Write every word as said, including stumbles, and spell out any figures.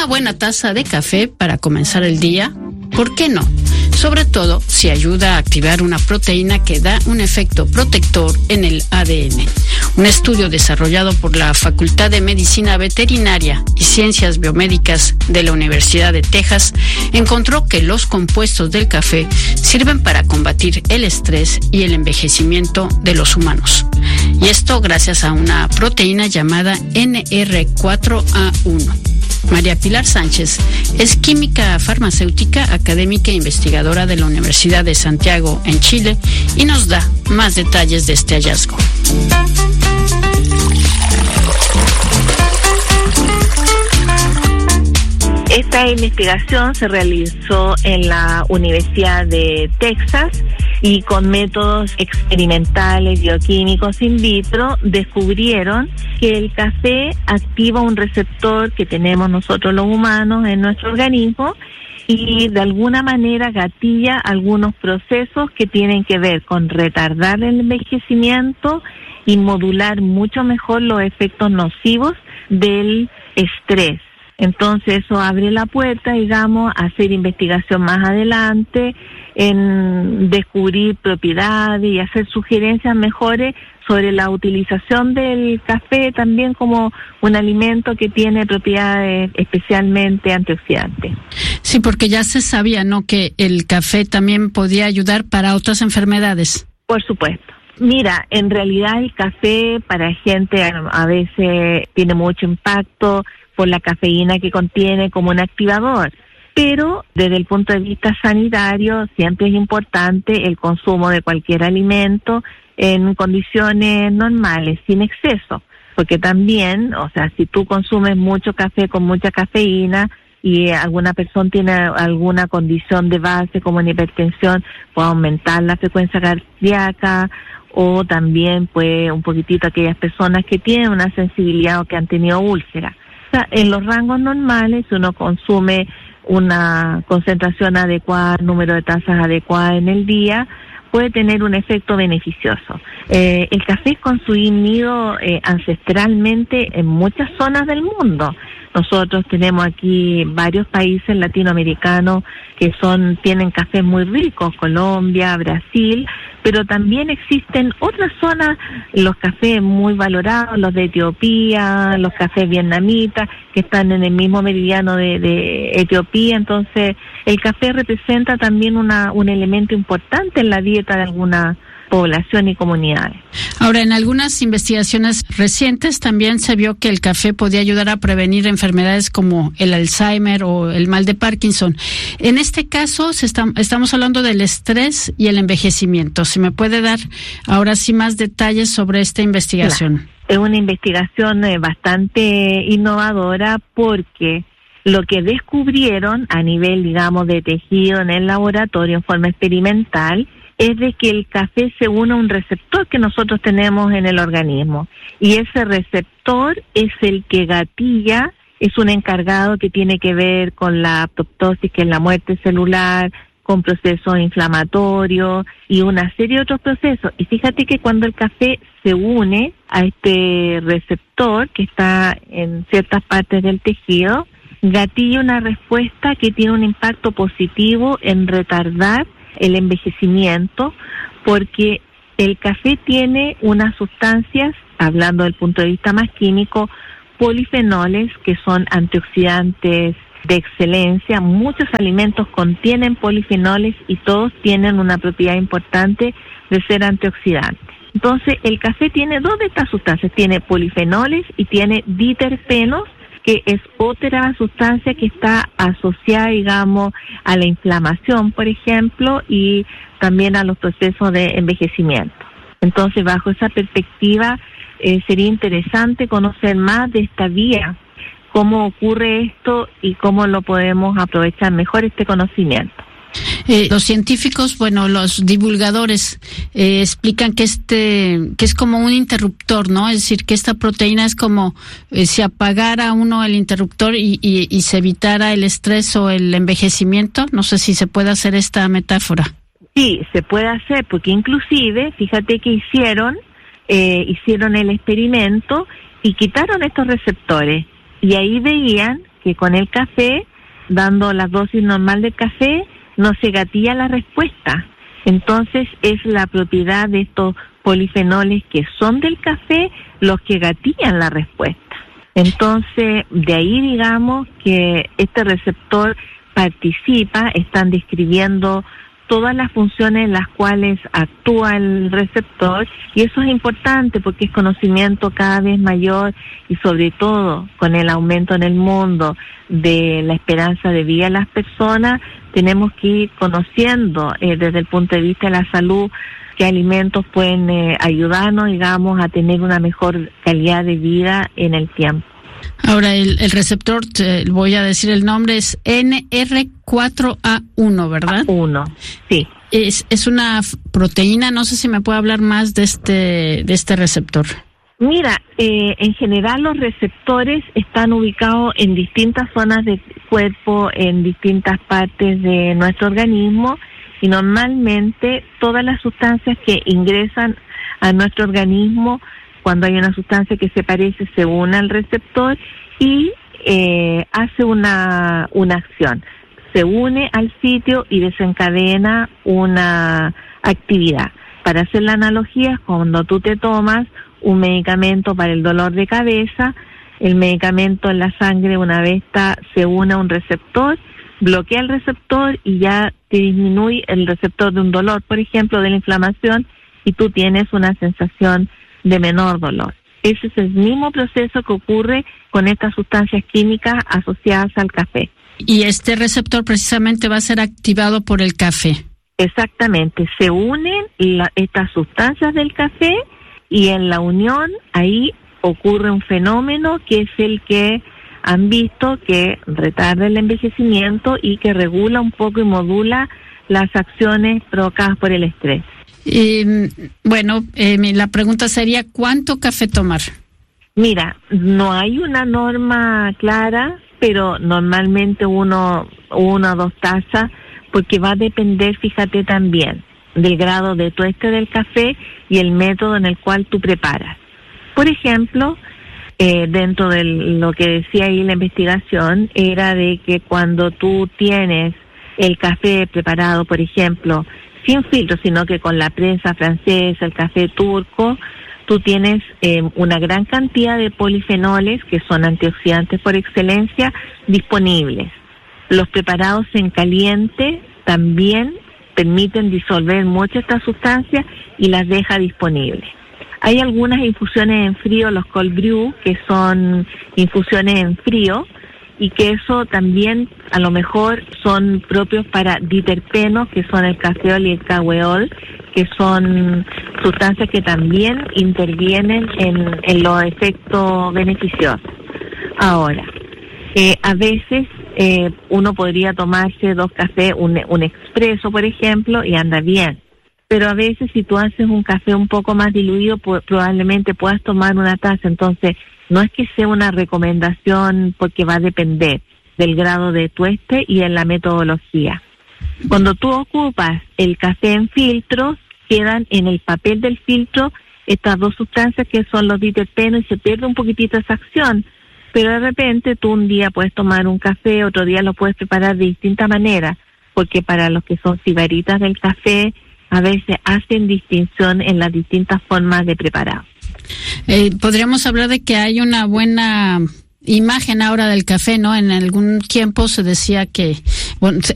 Una buena taza de café para comenzar el día, ¿por qué no? Sobre todo si ayuda a activar una proteína que da un efecto protector en el A D N. Un estudio desarrollado por la Facultad de Medicina Veterinaria y Ciencias Biomédicas de la Universidad de Texas encontró que los compuestos del café sirven para combatir el estrés y el envejecimiento de los humanos. Y esto gracias a una proteína llamada N R cuatro A uno. María Pilar Sánchez es química farmacéutica, académica e investigadora de la Universidad de Santiago en Chile y nos da más detalles de este hallazgo. Esta investigación se realizó en la Universidad de Texas y con métodos experimentales bioquímicos in vitro descubrieron que el café activa un receptor que tenemos nosotros los humanos en nuestro organismo y de alguna manera gatilla algunos procesos que tienen que ver con retardar el envejecimiento y modular mucho mejor los efectos nocivos del estrés. Entonces eso abre la puerta, digamos, a hacer investigación más adelante, en descubrir propiedades y hacer sugerencias mejores sobre la utilización del café también como un alimento que tiene propiedades especialmente antioxidantes. Sí, porque ya se sabía, ¿no?, que el café también podía ayudar para otras enfermedades. Por supuesto. Mira, en realidad el café para gente a veces tiene mucho impacto por la cafeína que contiene como un activador, pero desde el punto de vista sanitario siempre es importante el consumo de cualquier alimento en condiciones normales, sin exceso, porque también, o sea, si tú consumes mucho café con mucha cafeína y alguna persona tiene alguna condición de base como una hipertensión, puede aumentar la frecuencia cardíaca, o también pues un poquitito aquellas personas que tienen una sensibilidad o que han tenido úlcera. O sea, en los rangos normales, si uno consume una concentración adecuada, número de tazas adecuada en el día, puede tener un efecto beneficioso. Eh, el café es consumido eh, ancestralmente en muchas zonas del mundo. Nosotros tenemos aquí varios países latinoamericanos que son tienen cafés muy ricos, Colombia, Brasil, pero también existen otras zonas, los cafés muy valorados, los de Etiopía, los cafés vietnamitas, que están en el mismo meridiano de, de Etiopía. Entonces, el café representa también una un elemento importante en la dieta de alguna población y comunidades. Ahora, en algunas investigaciones recientes también se vio que el café podía ayudar a prevenir enfermedades como el Alzheimer o el mal de Parkinson. En este caso, se está, estamos hablando del estrés y el envejecimiento. ¿Se me puede dar ahora sí más detalles sobre esta investigación? Claro. Es una investigación eh, bastante innovadora porque lo que descubrieron a nivel, digamos, de tejido en el laboratorio en forma experimental es de que el café se une a un receptor que nosotros tenemos en el organismo. Y ese receptor es el que gatilla, es un encargado que tiene que ver con la apoptosis, que es la muerte celular, con procesos inflamatorios y una serie de otros procesos. Y fíjate que cuando el café se une a este receptor que está en ciertas partes del tejido, gatilla una respuesta que tiene un impacto positivo en retardar el envejecimiento, porque el café tiene unas sustancias, hablando del punto de vista más químico, polifenoles, que son antioxidantes de excelencia. Muchos alimentos contienen polifenoles y todos tienen una propiedad importante de ser antioxidantes. Entonces, el café tiene dos de estas sustancias, tiene polifenoles y tiene diterpenos, que es otra sustancia que está asociada, digamos, a la inflamación, por ejemplo, y también a los procesos de envejecimiento. Entonces, bajo esa perspectiva, eh, sería interesante conocer más de esta vía, cómo ocurre esto y cómo lo podemos aprovechar mejor este conocimiento. Eh, los científicos, bueno, los divulgadores eh, explican que este que es como un interruptor, ¿no? Es decir, que esta proteína es como eh, si apagara uno el interruptor y, y, y se evitara el estrés o el envejecimiento. No sé si se puede hacer esta metáfora. Sí, se puede hacer, porque inclusive, fíjate que hicieron eh, hicieron el experimento y quitaron estos receptores y ahí veían que con el café, dando la dosis normal del café, no se gatilla la respuesta. Entonces es la propiedad de estos polifenoles que son del café los que gatillan la respuesta. Entonces, de ahí digamos que este receptor participa, están describiendo todas las funciones en las cuales actúa el receptor, y eso es importante porque es conocimiento cada vez mayor, y sobre todo con el aumento en el mundo de la esperanza de vida de las personas, tenemos que ir conociendo eh, desde el punto de vista de la salud qué alimentos pueden eh, ayudarnos, digamos, a tener una mejor calidad de vida en el tiempo. Ahora, el, el receptor, te voy a decir el nombre, es N R cuatro A uno, ¿verdad? uno, sí. Es, es una proteína, no sé si me puede hablar más de este, de este receptor. Mira, eh, en general los receptores están ubicados en distintas zonas del cuerpo, en distintas partes de nuestro organismo, y normalmente todas las sustancias que ingresan a nuestro organismo, cuando hay una sustancia que se parece, se une al receptor y eh, hace una, una acción. Se une al sitio y desencadena una actividad. Para hacer la analogía, cuando tú te tomas un medicamento para el dolor de cabeza, el medicamento en la sangre, una vez está, se une a un receptor, bloquea el receptor y ya te disminuye el receptor de un dolor, por ejemplo, de la inflamación, y tú tienes una sensación de menor dolor. Ese es el mismo proceso que ocurre con estas sustancias químicas asociadas al café. Y este receptor precisamente va a ser activado por el café. Exactamente, se unen la, estas sustancias del café, y en la unión ahí ocurre un fenómeno que es el que han visto que retarda el envejecimiento y que regula un poco y modula las acciones provocadas por el estrés. Eh, bueno, eh, la pregunta sería, ¿cuánto café tomar? Mira, no hay una norma clara, pero normalmente uno, una o dos tazas, porque va a depender, fíjate también, del grado de tueste del café y el método en el cual tú preparas. Por ejemplo, eh, dentro de lo que decía ahí la investigación, era de que cuando tú tienes el café preparado, por ejemplo, sin filtro, sino que con la prensa francesa, el café turco, tú tienes eh, una gran cantidad de polifenoles, que son antioxidantes por excelencia, disponibles. Los preparados en caliente también permiten disolver muchas de estas sustancias y las deja disponibles. Hay algunas infusiones en frío, los cold brew, que son infusiones en frío, y que eso también a lo mejor son propios para diterpenos, que son el cafeol y el caweol, que son sustancias que también intervienen en, en los efectos beneficiosos. Ahora, eh, a veces eh, uno podría tomarse dos cafés, un, un expreso, por ejemplo, y anda bien. Pero a veces si tú haces un café un poco más diluido, pues, probablemente puedas tomar una taza. Entonces, no es que sea una recomendación, porque va a depender del grado de tueste y en la metodología. Cuando tú ocupas el café en filtro, quedan en el papel del filtro estas dos sustancias que son los diterpenos, y se pierde un poquitito esa acción. Pero de repente tú un día puedes tomar un café, otro día lo puedes preparar de distinta manera, porque para los que son sibaritas del café, a veces hacen distinción en las distintas formas de preparado. Eh, podríamos hablar de que hay una buena imagen ahora del café, ¿no? En algún tiempo se decía que, bueno,